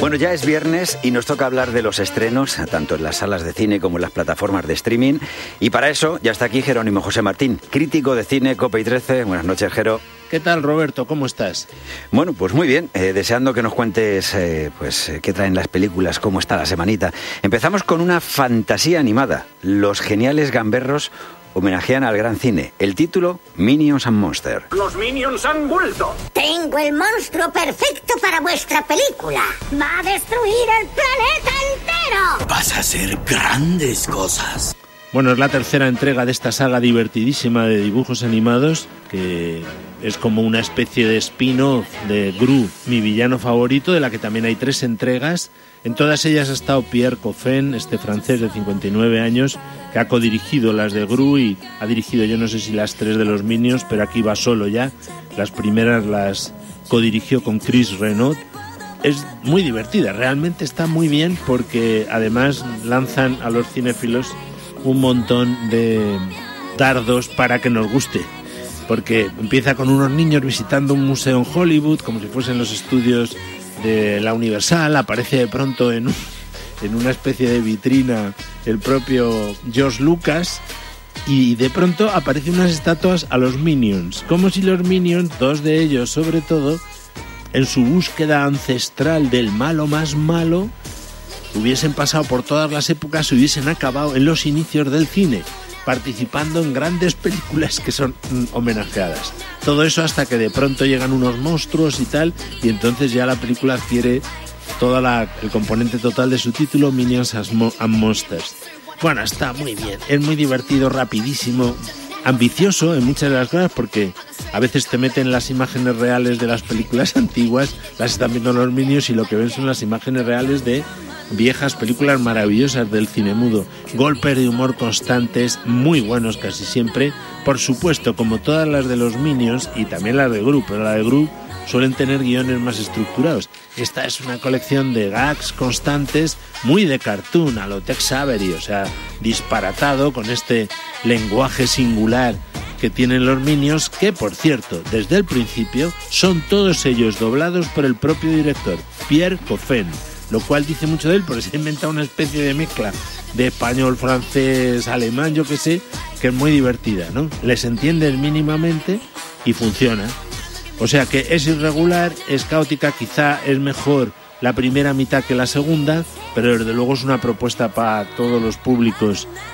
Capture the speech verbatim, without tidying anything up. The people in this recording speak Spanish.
Bueno, ya es viernes y nos toca hablar de los estrenos, tanto en las salas de cine como en las plataformas de streaming. Y para eso ya está aquí Jerónimo José Martín, crítico de cine, Cope y trece. Buenas noches, Jero. ¿Qué tal, Roberto? ¿Cómo estás? Bueno, pues muy bien. Eh, deseando que nos cuentes eh, pues eh, qué traen las películas, cómo está la semanita. Empezamos con una fantasía animada. Los geniales gamberros homenajean al gran cine. El título, Minions and Monsters. ¡Los Minions han vuelto! Tengo el monstruo perfecto para vuestra película. ¡Va a destruir el planeta entero! Vas a hacer grandes cosas. Bueno, es la tercera entrega de esta saga divertidísima de dibujos animados, que es como una especie de spin-off de Gru, mi villano favorito, de la que también hay tres entregas. En todas ellas ha estado Pierre Coffin, este francés de cincuenta y nueve años, que ha codirigido las de Gru y ha dirigido, yo no sé si las tres de los Minions, pero aquí va solo ya. Las primeras las codirigió con Chris Renaud. Es muy divertida, realmente está muy bien, porque además lanzan a los cinéfilos un montón de dardos para que nos guste, porque empieza con unos niños visitando un museo en Hollywood, como si fuesen los estudios de la Universal. Aparece de pronto en, un, en una especie de vitrina el propio George Lucas, y de pronto aparecen unas estatuas a los Minions, como si los Minions, dos de ellos sobre todo, en su búsqueda ancestral del malo más malo, hubiesen pasado por todas las épocas y hubiesen acabado en los inicios del cine, participando en grandes películas que son mm, homenajeadas. Todo eso hasta que de pronto llegan unos monstruos y tal, y entonces ya la película adquiere todo el componente total de su título, Minions and Monsters. Bueno, está muy bien, es muy divertido, rapidísimo, ambicioso en muchas de las cosas, porque a veces te meten las imágenes reales de las películas antiguas, las están viendo los Minions y lo que ven son las imágenes reales de viejas películas maravillosas del cine mudo. Golpes de humor constantes, muy buenos casi siempre. Por supuesto, como todas las de los Minions y también las de Gru, pero la de Gru suelen tener guiones más estructurados. Esta es una colección de gags constantes, muy de cartoon, a lo Tex Avery, o sea, disparatado con este lenguaje singular que tienen los Minions, que por cierto, desde el principio son todos ellos doblados por el propio director, Pierre Coffin, lo cual dice mucho de él, porque se ha inventado una especie de mezcla de español, francés, alemán, yo qué sé, que es muy divertida, ¿no? Les entiendes mínimamente y funciona. O sea que es irregular, es caótica, quizá es mejor la primera mitad que la segunda, pero desde luego es una propuesta para todos los públicos